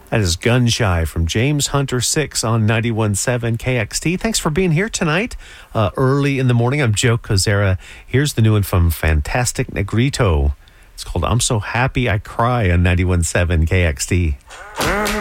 That is Gun Shy from James Hunter 6 on 91.7 KXT. Thanks for being here tonight, early in the morning. I'm Joe Kozera. Here's the new one from Fantastic Negrito. It's called I'm So Happy I Cry on 91.7 KXT.